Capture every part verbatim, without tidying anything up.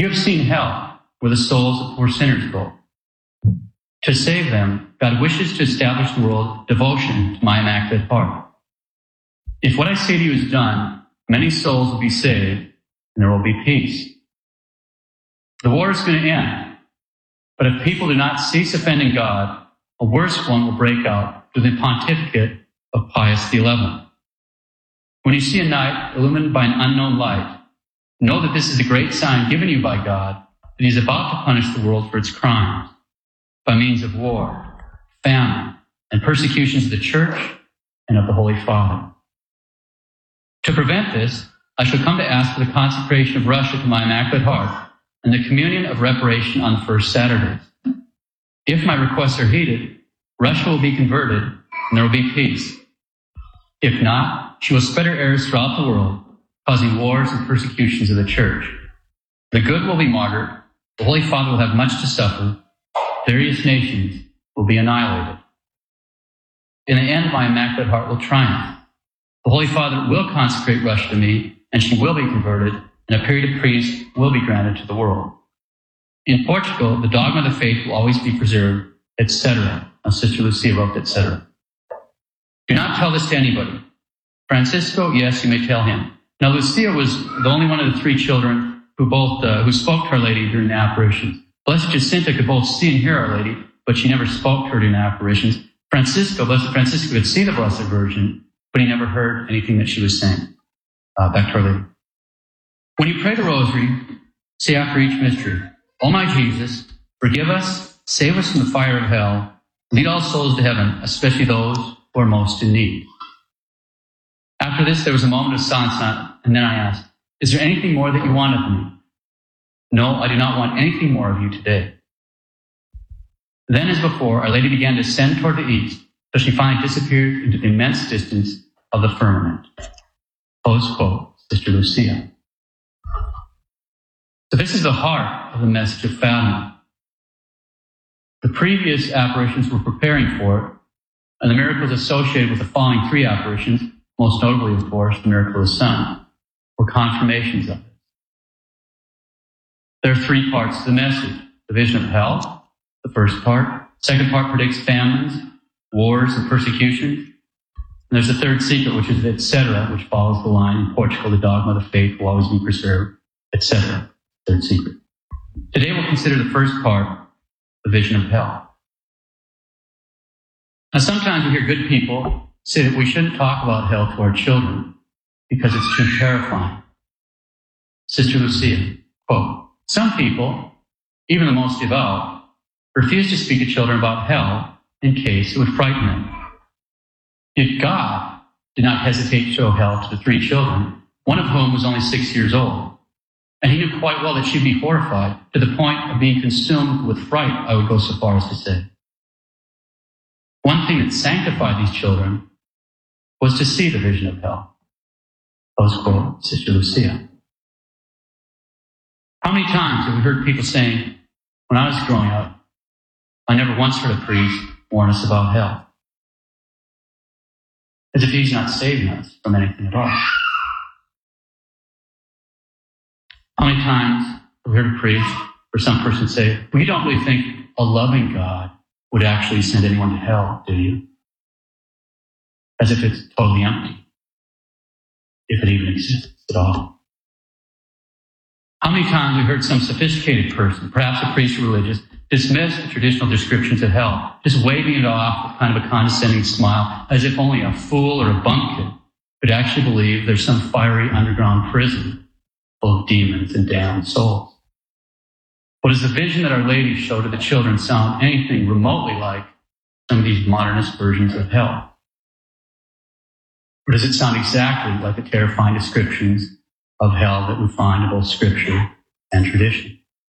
You have seen hell, where the souls of poor sinners go. To save them, God wishes to establish the world devotion to my Immaculate Heart. If what I say to you is done, many souls will be saved, and there will be peace. The war is going to end, but if people do not cease offending God, a worse one will break out through the pontificate of Pius the eleventh. When you see a night illumined by an unknown light, know that this is a great sign given you by God that He is about to punish the world for its crimes by means of war, famine, and persecutions of the Church and of the Holy Father. To prevent this, I shall come to ask for the consecration of Russia to my Immaculate Heart and the communion of reparation on the first Saturdays. If my requests are heeded, Russia will be converted and there will be peace. If not, she will spread her errors throughout the world, causing wars and persecutions of the Church. The good will be martyred, the Holy Father will have much to suffer, various nations will be annihilated. In the end, my Immaculate Heart will triumph. The Holy Father will consecrate Russia to me, and she will be converted, and a period of peace will be granted to the world. In Portugal, the dogma of the faith will always be preserved, et cetera. Now, Sister Lucia wrote, et cetera. Do not tell this to anybody. Francisco, yes, you may tell him. Now, Lucia was the only one of the three children who both uh, who spoke to Our Lady during the apparitions. Blessed Jacinta could both see and hear Our Lady, but she never spoke to her during the apparitions. Francisco, Blessed Francisco, could see the Blessed Virgin, but he never heard anything that she was saying. Uh, back to Our Lady. When you pray the Rosary, say after each mystery, O my Jesus, forgive us, save us from the fire of hell, lead all souls to heaven, especially those who are most in need. After this, there was a moment of silence, and then I asked, is there anything more that you want of me? No, I do not want anything more of you today. Then, as before, Our Lady began to ascend toward the east, till she finally disappeared into the immense distance of the firmament. Close quote, Sister Lucia. So this is the heart of the message of Fatima. The previous apparitions were preparing for it, and the miracles associated with the following three apparitions, most notably, of course, the miracle of the sun, were confirmations of it. There are three parts to the message. The vision of hell, the first part. Second part predicts famines, wars, and persecutions. And there's a third secret, which is et cetera, which follows the line, in Portugal, the dogma of the faith will always be preserved, et cetera. Third secret. Today we'll consider the first part, the vision of hell. Now sometimes we hear good people say that we shouldn't talk about hell to our children because it's too terrifying. Sister Lucia, quote, some people, even the most devout, refuse to speak to children about hell in case it would frighten them. Yet God did not hesitate to show hell to the three children, one of whom was only six years old. And he knew quite well that she'd be horrified to the point of being consumed with fright, I would go so far as to say. One thing that sanctified these children was to see the vision of hell. Close quote, Sister Lucia. How many times have we heard people saying, when I was growing up, I never once heard a priest warn us about hell. As if he's not saving us from anything at all. How many times have we heard a priest or some person say, well, you don't really think a loving God would actually send anyone to hell, do you? As if it's totally empty, if it even exists at all. How many times have we heard some sophisticated person, perhaps a priest or religious, dismiss the traditional descriptions of hell, just waving it off with kind of a condescending smile, as if only a fool or a bumpkin could actually believe there's some fiery underground prison full of demons and damned souls. But does the vision that Our Lady showed to the children sound anything remotely like some of these modernist versions of hell? Or does it sound exactly like the terrifying descriptions of hell that we find in both Scripture and tradition?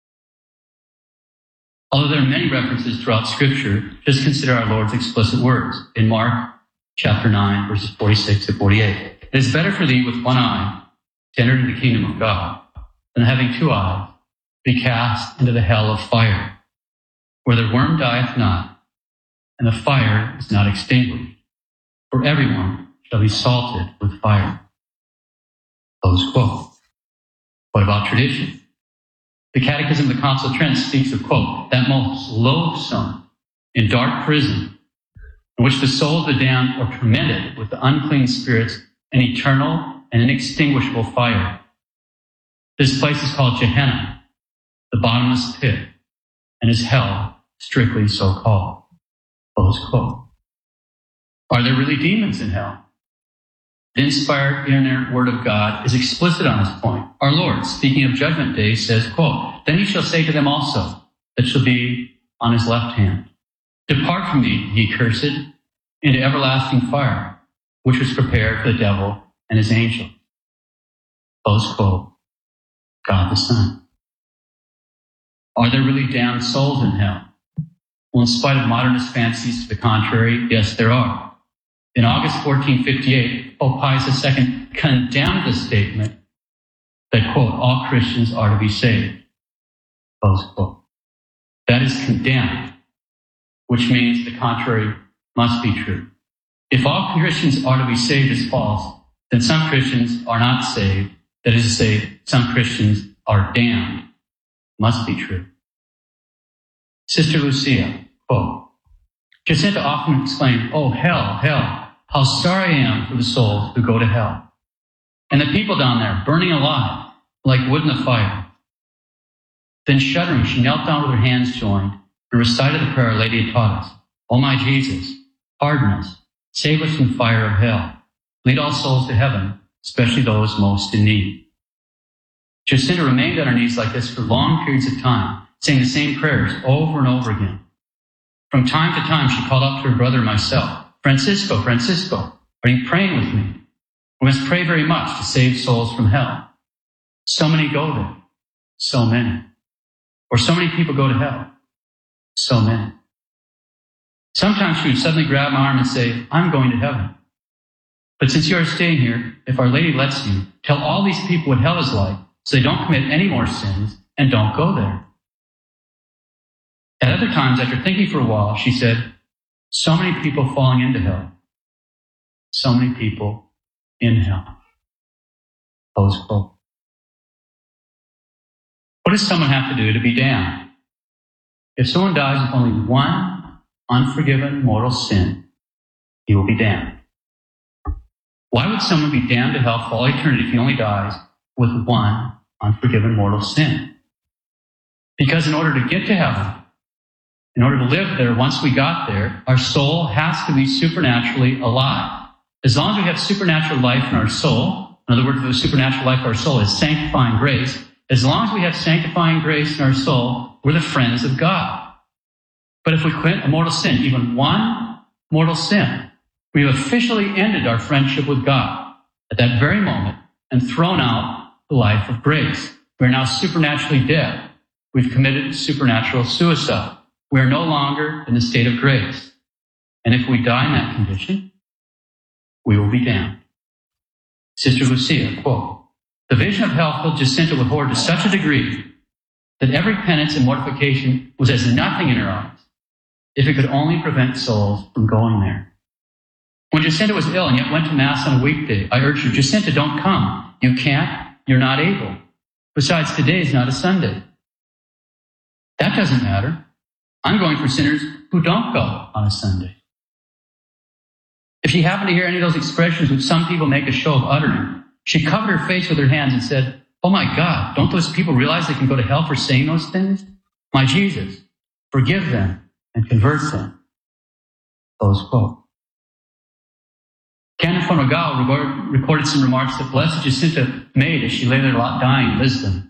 Although there are many references throughout Scripture, just consider our Lord's explicit words in Mark chapter nine, verses forty-six to forty-eight. It is better for thee with one eye to enter into the kingdom of God than having two eyes to be cast into the hell of fire, where the worm dieth not, and the fire is not extinguished. For everyone shall be salted with fire. Close quote. What about tradition? The Catechism of the Council of Trent speaks of, quote, that most loathsome and dark prison in which the souls of the damned are tormented with the unclean spirits and eternal and inextinguishable fire. This place is called Gehenna, the bottomless pit, and is hell, strictly so called. Close quote. Are there really demons in hell? The inspired, inerrant Word of God is explicit on this point. Our Lord, speaking of Judgment Day, says, quote, then he shall say to them also, that shall be on his left hand, depart from me, ye cursed, into everlasting fire, which was prepared for the devil and his angels. Close quote. God the Son. Are there really damned souls in hell? Well, in spite of modernist fancies to the contrary, yes, there are. In August fourteen fifty-eight, Pope Pius the Second condemned the statement that, quote, all Christians are to be saved, close quote. That is condemned, which means the contrary must be true. If all Christians are to be saved is false, then some Christians are not saved. That is to say, some Christians are damned. Must be true. Sister Lucia, quote, Jacinta often exclaimed, oh, hell, hell, how sorry I am for the souls who go to hell. And the people down there burning alive like wood in the fire. Then shuddering, she knelt down with her hands joined and recited the prayer Our Lady had taught us. O my Jesus, pardon us, save us from the fire of hell. Lead all souls to heaven, especially those most in need. Jacinta remained on her knees like this for long periods of time, saying the same prayers over and over again. From time to time, she called up to her brother and myself, Francisco, Francisco, are you praying with me? We must pray very much to save souls from hell. So many go there. So many. Or so many people go to hell. So many. Sometimes she would suddenly grab my arm and say, I'm going to heaven. But since you are staying here, if Our Lady lets you, tell all these people what hell is like so they don't commit any more sins and don't go there. At other times, after thinking for a while, she said, so many people falling into hell. So many people in hell. Close quote. What does someone have to do to be damned? If someone dies with only one unforgiven mortal sin, he will be damned. Why would someone be damned to hell for all eternity if he only dies with one unforgiven mortal sin? Because in order to get to heaven, in order to live there, once we got there, our soul has to be supernaturally alive. As long as we have supernatural life in our soul, in other words, the supernatural life of our soul is sanctifying grace, as long as we have sanctifying grace in our soul, we're the friends of God. But if we commit a mortal sin, even one mortal sin, we have officially ended our friendship with God at that very moment and thrown out the life of grace. We are now supernaturally dead. We've committed supernatural suicide. We are no longer in the state of grace. And if we die in that condition, we will be damned. Sister Lucia, quote, the vision of hell filled Jacinta with horror to such a degree that every penance and mortification was as nothing in her eyes, if it could only prevent souls from going there. When Jacinta was ill and yet went to Mass on a weekday, I urged her, Jacinta, don't come. You can't. You're not able. Besides, today is not a Sunday. That doesn't matter. I'm going for sinners who don't go on a Sunday. If she happened to hear any of those expressions which some people make a show of uttering, she covered her face with her hands and said, oh my God, don't those people realize they can go to hell for saying those things? My Jesus, forgive them and convert them. Close quote. Canon Fonogal recorded some remarks that Blessed Jacinta made as she lay there dying in Lisbon.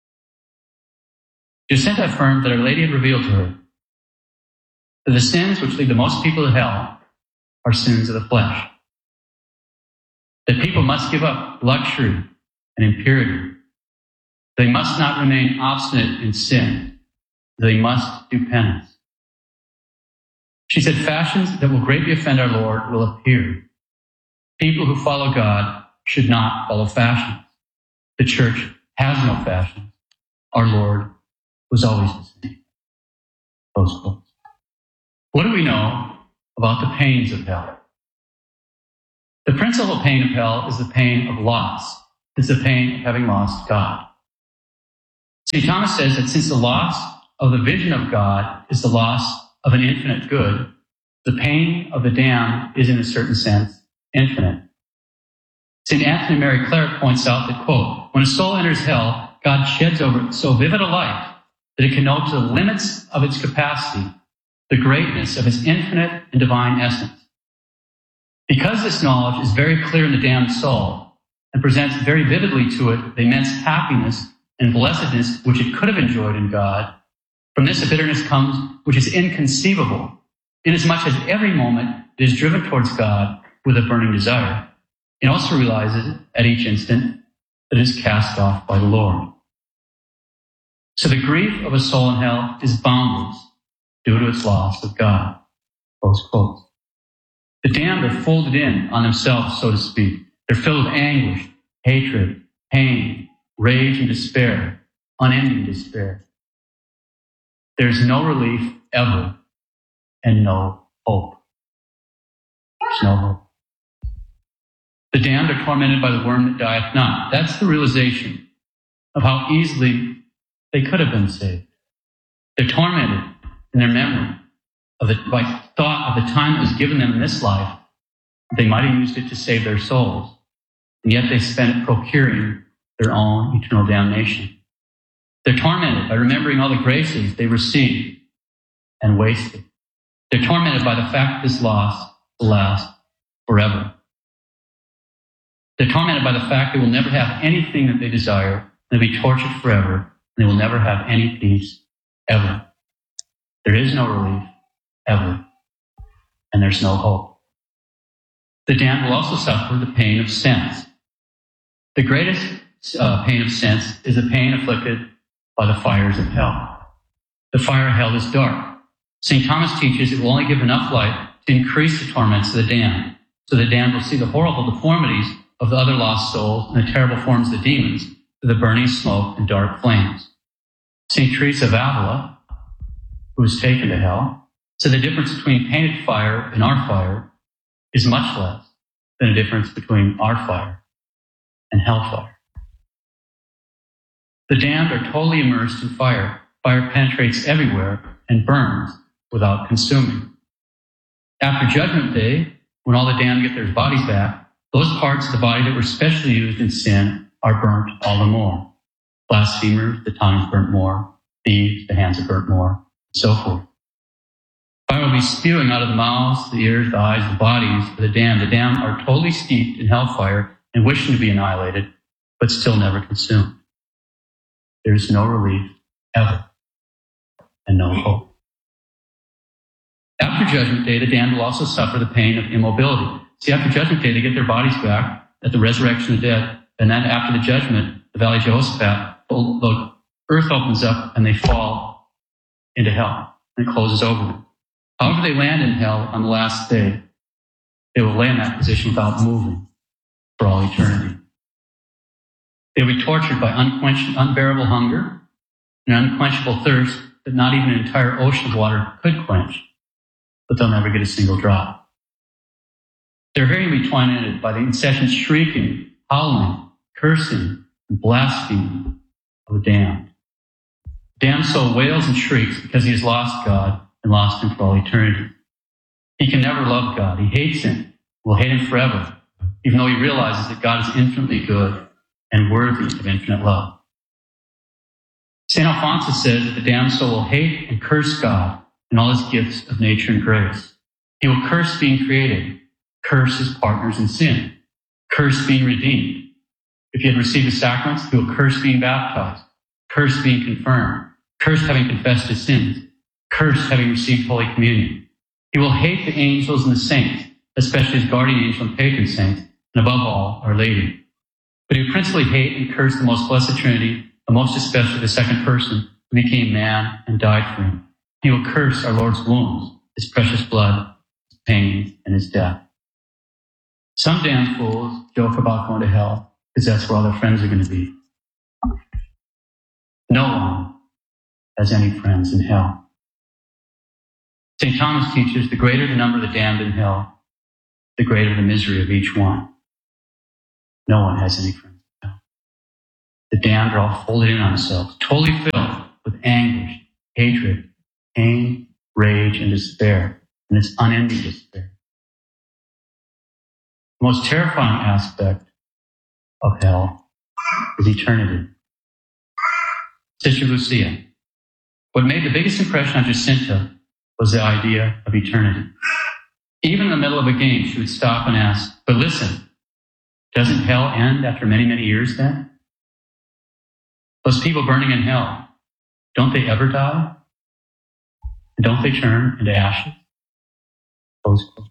Jacinta affirmed that Our Lady had revealed to her that the sins which lead the most people to hell are sins of the flesh. That people must give up luxury and impurity. They must not remain obstinate in sin. They must do penance. She said fashions that will greatly offend our Lord will appear. People who follow God should not follow fashions. The church has no fashions. Our Lord was always the same. Close quote. What do we know about the pains of hell? The principal pain of hell is the pain of loss. It's the pain of having lost God. Saint Thomas says that since the loss of the vision of God is the loss of an infinite good, the pain of the damned is in a certain sense infinite. Saint Anthony Mary Claret points out that, quote, when a soul enters hell, God sheds over it so vivid a light that it can know to the limits of its capacity the greatness of his infinite and divine essence. Because this knowledge is very clear in the damned soul and presents very vividly to it the immense happiness and blessedness which it could have enjoyed in God, from this a bitterness comes which is inconceivable, inasmuch as every moment it is driven towards God with a burning desire. It also realizes at each instant that it is cast off by the Lord. So the grief of a soul in hell is boundless due to its loss of God. Close quotes. The damned are folded in on themselves, so to speak. They're filled with anguish, hatred, pain, rage, and despair, unending despair. There's no relief ever and no hope. There's no hope. The damned are tormented by the worm that dieth not. That's the realization of how easily they could have been saved. They're tormented in their memory of the by thought of the time that was given them in this life. They might have used it to save their souls, and yet they spent it procuring their own eternal damnation. They're tormented by remembering all the graces they received and wasted. They're tormented by the fact that this loss will last forever. They're tormented by the fact they will never have anything that they desire. They'll be tortured forever, and they will never have any peace ever. There is no relief ever, and there's no hope. The damned will also suffer the pain of sense. The greatest uh, pain of sense is the pain afflicted by the fires of hell. The fire of hell is dark. Saint Thomas teaches it will only give enough light to increase the torments of the damned, so the damned will see the horrible deformities of the other lost souls and the terrible forms of the demons through the burning smoke and dark flames. Saint Teresa of Avila, who was taken to hell, said the difference between painted fire and our fire is much less than the difference between our fire and hellfire. The damned are totally immersed in fire. Fire penetrates everywhere and burns without consuming. After Judgment Day, when all the damned get their bodies back, those parts of the body that were specially used in sin are burnt all the more. Blasphemers, the tongue is burnt more. Thieves, the hands are burnt more, and so forth. Fire will be spewing out of the mouths, the ears, the eyes, the bodies of the damned. The damned are totally steeped in hellfire and wishing to be annihilated, but still never consumed. There is no relief ever and no hope. After Judgment Day, the damned will also suffer the pain of immobility. See, after Judgment Day, they get their bodies back at the resurrection of the dead, and then after the judgment, the Valley of Jehoshaphat, the earth opens up and they fall into hell, and it closes over them. However they land in hell on the last day, they will lay in that position without moving for all eternity. They will be tortured by unquenched, unbearable hunger and unquenchable thirst that not even an entire ocean of water could quench, but they'll never get a single drop. They're very much tormented by the incessant shrieking, howling, cursing, and blaspheming of the damned. The damned soul wails and shrieks because he has lost God and lost him for all eternity. He can never love God. He hates him, will hate him forever, even though he realizes that God is infinitely good and worthy of infinite love. Saint Alphonsus says that the damned soul will hate and curse God and all his gifts of nature and grace. He will curse being created, curse his partners in sin, curse being redeemed. If he had received the sacraments, he will curse being baptized, curse being confirmed, curse having confessed his sins, curse having received Holy Communion. He will hate the angels and the saints, especially his guardian angel and patron saints, and above all, Our Lady. But he will principally hate and curse the most blessed Trinity, and most especially the second person who became man and died for him. He will curse our Lord's wounds, his precious blood, his pains, and his death. Some damn fools joke about going to hell because that's where all their friends are going to be. No one has any friends in hell. Saint Thomas teaches the greater the number of the damned in hell, the greater the misery of each one. No one has any friends. The damned are all folded in on themselves, totally filled with anguish, hatred, pain, rage, and despair, and its unending despair. The most terrifying aspect of hell is eternity. Sister Lucia, what made the biggest impression on Jacinta was the idea of eternity. Even in the middle of a game, she would stop and ask, but listen, doesn't hell end after many, many years then? Those people burning in hell, don't they ever die? And don't they turn into ashes? Close quote.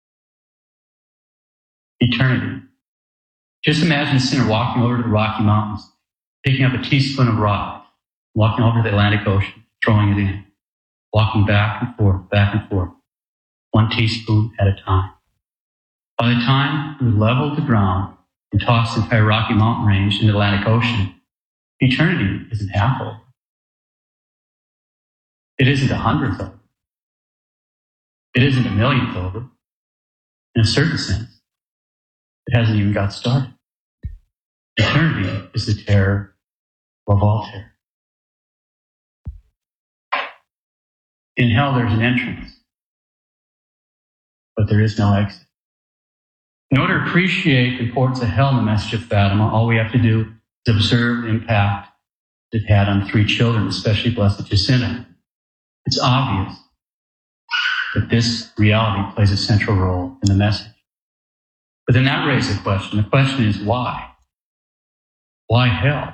Eternity. Just imagine a sinner walking over to the Rocky Mountains, picking up a teaspoon of rock, walking over to the Atlantic Ocean, throwing it in, walking back and forth, back and forth, one teaspoon at a time. By the time we level the ground and toss the entire Rocky Mountain range into the Atlantic Ocean, eternity isn't half over. It isn't a hundredth over. It isn't a millionth over. In a certain sense, it hasn't even got started. Eternity is the terror of all terror. In hell, there's an entrance, but there is no exit. In order to appreciate the importance of hell in the message of Fatima, all we have to do is observe the impact it had on three children, especially Blessed Jacinta. It's obvious that this reality plays a central role in the message. But then that raises a question. The question is why? Why hell?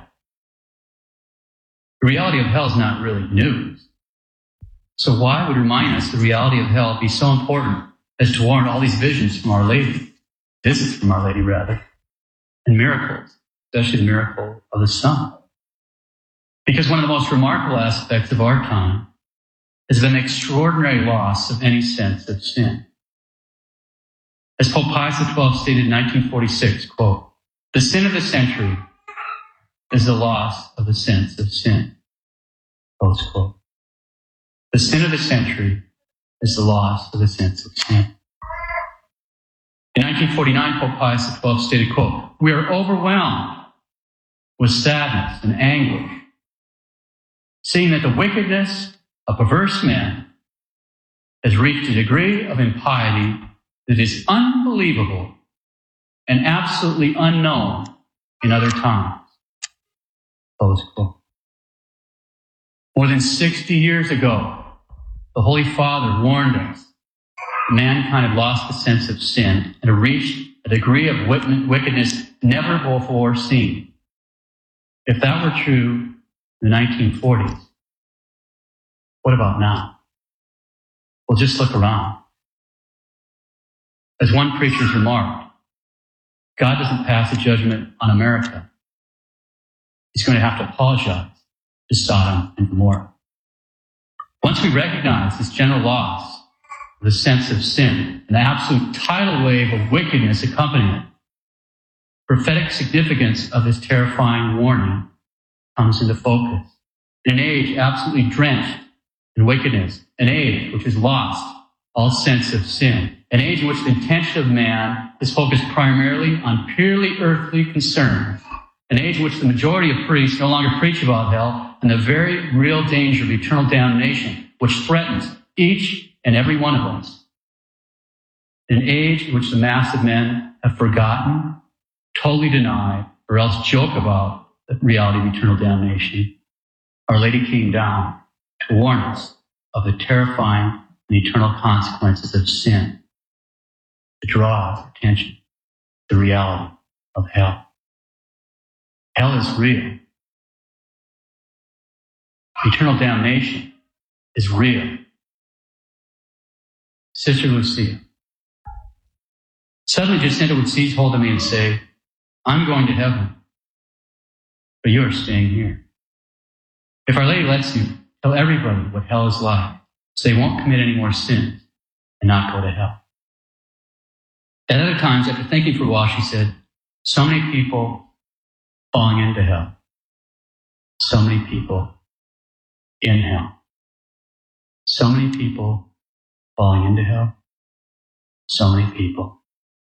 The reality of hell is not really news. So why would remind us the reality of hell be so important as to warrant all these visions from Our Lady, visits from Our Lady rather, and miracles, especially the miracle of the sun? Because one of the most remarkable aspects of our time has been the extraordinary loss of any sense of sin. As Pope Pius the twelfth stated in nineteen forty-six, quote, the sin of the century is the loss of the sense of sin, close quote. The sin of the century is the loss of the sense of sin. In nineteen forty-nine, Pope Pius the twelfth stated, quote, we are overwhelmed with sadness and anguish, seeing that the wickedness of perverse men has reached a degree of impiety that is unbelievable and absolutely unknown in other times. Close quote. More than sixty years ago, the Holy Father warned us that mankind had lost the sense of sin and had reached a degree of wickedness never before seen. If that were true in the nineteen forties, what about now? Well, just look around. As one preacher remarked, God doesn't pass a judgment on America. He's going to have to apologize to Sodom and Gomorrah. Once we recognize this general loss of the sense of sin and the absolute tidal wave of wickedness accompanying it, prophetic significance of this terrifying warning comes into focus. In an age absolutely drenched in wickedness, an age which has lost all sense of sin, an age in which the intention of man is focused primarily on purely earthly concerns, an age in which the majority of priests no longer preach about hell and the very real danger of eternal damnation, which threatens each and every one of us. An age in which the mass of men have forgotten, totally denied, or else joke about the reality of eternal damnation. Our Lady came down to warn us of the terrifying and eternal consequences of sin, to draw our attention to the reality of hell. Hell is real. Eternal damnation is real. Sister Lucia, suddenly Jacinta would seize hold of me and say, I'm going to heaven, but you're staying here. If Our Lady lets you, tell everybody what hell is like, so they won't commit any more sins and not go to hell. At other times, after thinking for a while, she said, so many people falling into hell. So many people in hell. So many people falling into hell. So many people